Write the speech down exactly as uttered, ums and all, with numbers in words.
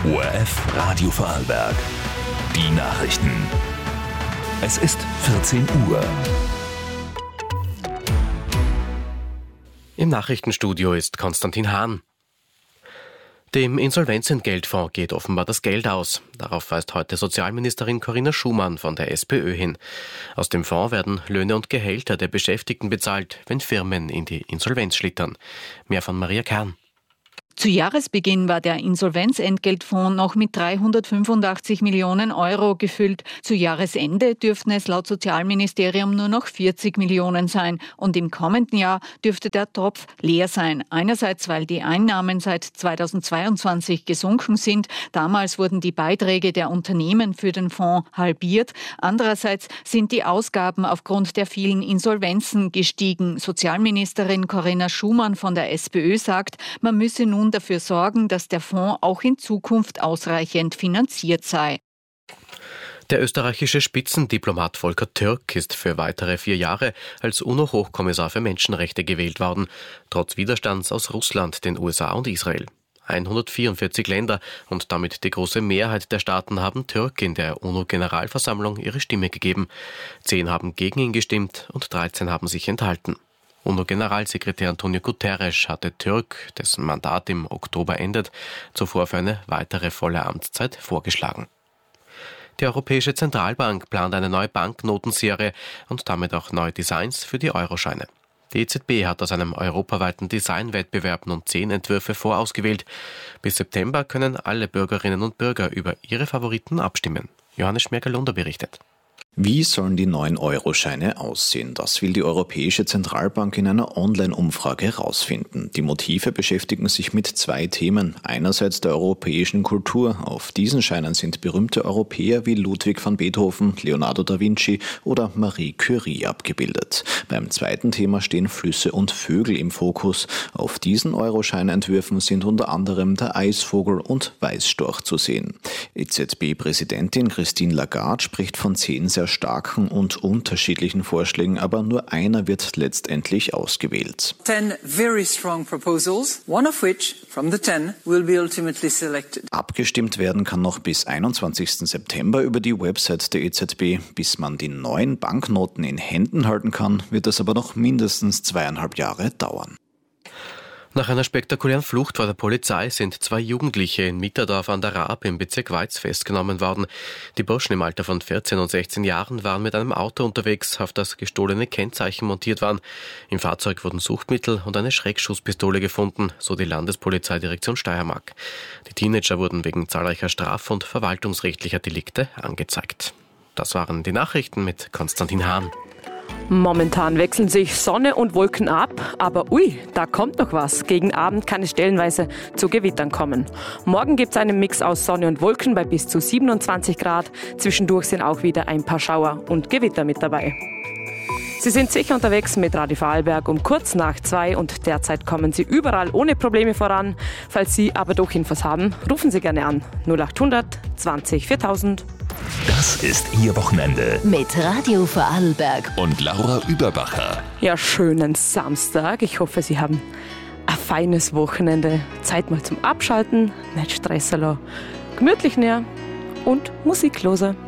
O R F Radio Vorarlberg. Die Nachrichten. Es ist vierzehn Uhr. Im Nachrichtenstudio ist Konstantin Hahn. Dem Insolvenzentgeltfonds geht offenbar das Geld aus. Darauf weist heute Sozialministerin Corinna Schumann von der SPÖ hin. Aus dem Fonds werden Löhne und Gehälter der Beschäftigten bezahlt, wenn Firmen in die Insolvenz schlittern. Mehr von Maria Kern. Zu Jahresbeginn war der Insolvenzentgeltfonds noch mit dreihundertfünfundachtzig Millionen Euro gefüllt. Zu Jahresende dürften es laut Sozialministerium nur noch vierzig Millionen sein. Und im kommenden Jahr dürfte der Topf leer sein. Einerseits, weil die Einnahmen seit zweitausendzweiundzwanzig gesunken sind. Damals wurden die Beiträge der Unternehmen für den Fonds halbiert. Andererseits sind die Ausgaben aufgrund der vielen Insolvenzen gestiegen. Sozialministerin Corinna Schumann von der SPÖ sagt, man müsse nun dafür sorgen, dass der Fonds auch in Zukunft ausreichend finanziert sei. Der österreichische Spitzendiplomat Volker Türk ist für weitere vier Jahre als UNO-Hochkommissar für Menschenrechte gewählt worden, trotz Widerstands aus Russland, den U S A und Israel. hundertvierundvierzig Länder und damit die große Mehrheit der Staaten haben Türk in der UNO-Generalversammlung ihre Stimme gegeben. Zehn haben gegen ihn gestimmt und dreizehn haben sich enthalten. UNO-Generalsekretär Antonio Guterres hatte Türk, dessen Mandat im Oktober endet, zuvor für eine weitere volle Amtszeit vorgeschlagen. Die Europäische Zentralbank plant eine neue Banknotenserie und damit auch neue Designs für die Euroscheine. Die E Z B hat aus einem europaweiten Designwettbewerb nun zehn Entwürfe vorausgewählt. Bis September können alle Bürgerinnen und Bürger über ihre Favoriten abstimmen. Johannes Schmerger-Lunder berichtet. Wie sollen die neuen Euroscheine aussehen? Das will die Europäische Zentralbank in einer Online-Umfrage herausfinden. Die Motive beschäftigen sich mit zwei Themen. Einerseits der europäischen Kultur. Auf diesen Scheinen sind berühmte Europäer wie Ludwig van Beethoven, Leonardo da Vinci oder Marie Curie abgebildet. Beim zweiten Thema stehen Flüsse und Vögel im Fokus. Auf diesen Euroscheinentwürfen sind unter anderem der Eisvogel und Weißstorch zu sehen. E Z B-Präsidentin Christine Lagarde spricht von zehn sehr starken und unterschiedlichen Vorschlägen, aber nur einer wird letztendlich ausgewählt. Ten very strong proposals, one of which from the ten will be ultimately selected. Abgestimmt werden kann noch bis einundzwanzigsten September über die Website der E Z B. Bis man die neuen Banknoten in Händen halten kann, wird es aber noch mindestens zweieinhalb Jahre dauern. Nach einer spektakulären Flucht vor der Polizei sind zwei Jugendliche in Mitterdorf an der Raab im Bezirk Weiz festgenommen worden. Die Burschen im Alter von vierzehn und sechzehn Jahren waren mit einem Auto unterwegs, auf das gestohlene Kennzeichen montiert waren. Im Fahrzeug wurden Suchtmittel und eine Schreckschusspistole gefunden, so die Landespolizeidirektion Steiermark. Die Teenager wurden wegen zahlreicher straf- und verwaltungsrechtlicher Delikte angezeigt. Das waren die Nachrichten mit Konstantin Hahn. Momentan wechseln sich Sonne und Wolken ab, aber ui, da kommt noch was. Gegen Abend kann es stellenweise zu Gewittern kommen. Morgen gibt es einen Mix aus Sonne und Wolken bei bis zu siebenundzwanzig Grad. Zwischendurch sind auch wieder ein paar Schauer und Gewitter mit dabei. Sie sind sicher unterwegs mit Radio Vorarlberg um kurz nach zwei und derzeit kommen Sie überall ohne Probleme voran. Falls Sie aber doch Infos haben, rufen Sie gerne an. null achthundert zwanzig viertausend. Das ist Ihr Wochenende. Mit Radio Vorarlberg Und Laura Überbacher. Ja, schönen Samstag. Ich hoffe, Sie haben ein feines Wochenende. Zeit mal zum Abschalten, nicht stressen lassen, gemütlich näher und Musik hören.